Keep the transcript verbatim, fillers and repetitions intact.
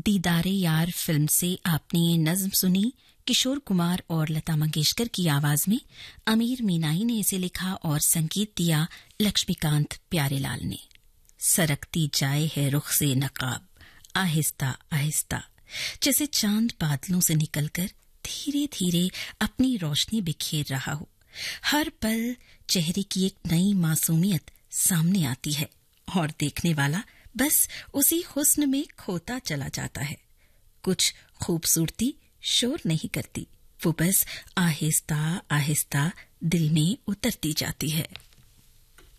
दीदारे यार फिल्म से आपने नज्म सुनी किशोर कुमार और लता मंगेशकर की आवाज में। अमीर मीनाई ने इसे लिखा और संगीत दिया लक्ष्मीकांत प्यारेलाल ने। सरकती जाए है रुख से नकाब, आहिस्ता आहिस्ता, जैसे चांद बादलों से निकलकर धीरे धीरे अपनी रोशनी बिखेर रहा हो। हर पल चेहरे की एक नई मासूमियत सामने आती है और देखने वाला बस उसी हुस्न में खोता चला जाता है। कुछ खूबसूरती शोर नहीं करती, वो बस आहिस्ता आहिस्ता दिल में उतरती जाती है।